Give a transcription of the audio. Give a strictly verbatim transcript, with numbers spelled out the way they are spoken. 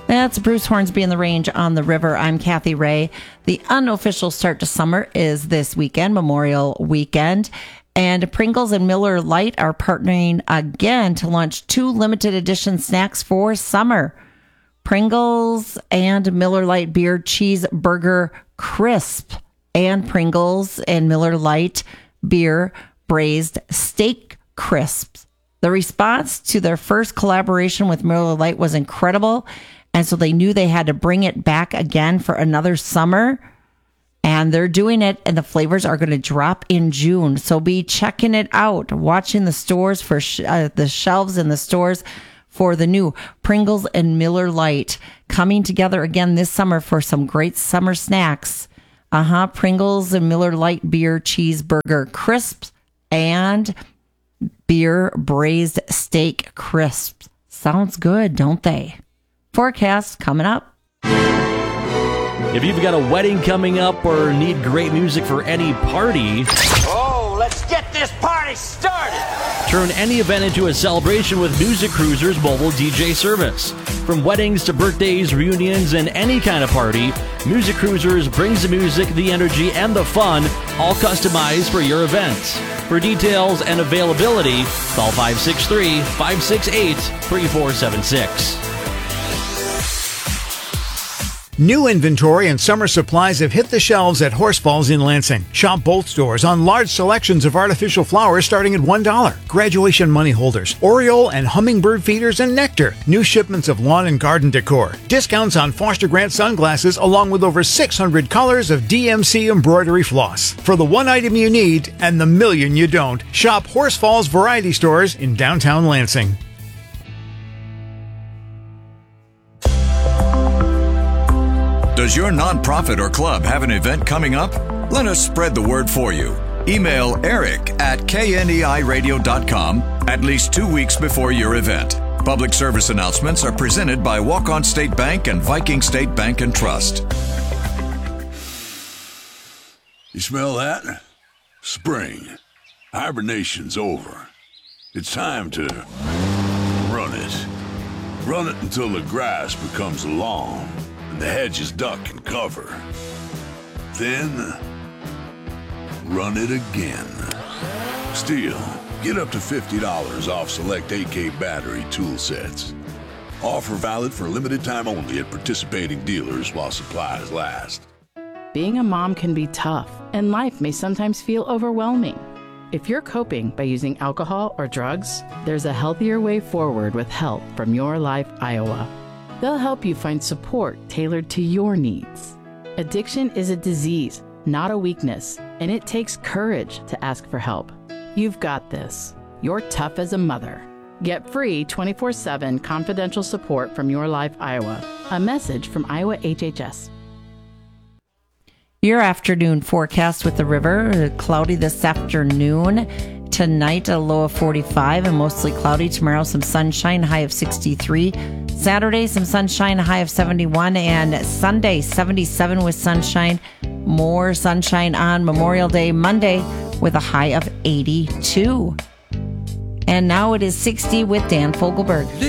That's Bruce Hornsby in the Range on the River. I'm Kathy Ray. The unofficial start to summer is this weekend, Memorial Weekend. And Pringles and Miller Lite are partnering again to launch two limited edition snacks for summer. Pringles and Miller Lite Beer Cheeseburger Crisp and Pringles and Miller Lite Beer Braised Steak Crisps. The response to their first collaboration with Miller Lite was incredible. And so they knew they had to bring it back again for another summer. And they're doing it, and the flavors are going to drop in June. So be checking it out, watching the stores for sh- uh, the shelves in the stores for the new Pringles and Miller Lite coming together again this summer for some great summer snacks. Uh-huh. Pringles and Miller Lite Beer Cheeseburger Crisps and Beer Braised Steak Crisps. Sounds good, don't they? Forecast coming up. If you've got a wedding coming up or need great music for any party, oh, let's get this party started! Turn any event into a celebration with Music Cruisers mobile D J service. From weddings to birthdays, reunions, and any kind of party, Music Cruisers brings the music, the energy, and the fun, all customized for your event. For details and availability, call five six three, five six eight, three four seven six. New inventory and summer supplies have hit the shelves at Horse Falls in Lansing. Shop both stores on large selections of artificial flowers starting at one dollar. Graduation money holders, Oriole and hummingbird feeders, and nectar. New shipments of lawn and garden decor. Discounts on Foster Grant sunglasses along with over six hundred colors of D M C embroidery floss. For the one item you need and the million you don't, shop Horse Falls Variety Stores in downtown Lansing. Does your nonprofit or club have an event coming up? Let us spread the word for you. Email Eric at K N E I radio dot com at least two weeks before your event. Public service announcements are presented by Walk-On State Bank and Viking State Bank and Trust. You smell that? Spring. Hibernation's over. It's time to run it. Run it until the grass becomes long and the hedges duck and cover. Then, run it again. Still, get up to fifty dollars off select A K battery tool sets. Offer valid for a limited time only at participating dealers while supplies last. Being a mom can be tough, and life may sometimes feel overwhelming. If you're coping by using alcohol or drugs, there's a healthier way forward with help from Your Life Iowa. They'll help you find support tailored to your needs. Addiction is a disease, not a weakness, and it takes courage to ask for help. You've got this. You're tough as a mother. Get free twenty-four seven confidential support from Your Life Iowa. A message from Iowa H H S. Your afternoon forecast with the river. Cloudy this afternoon. Tonight, a low of forty-five and mostly cloudy. Tomorrow, some sunshine, high of sixty-three. Saturday, some sunshine, high of seventy-one. And Sunday, seventy-seven with sunshine. More sunshine on Memorial Day. Monday, with a high of eighty-two. And now it is sixty with Dan Fogelberg.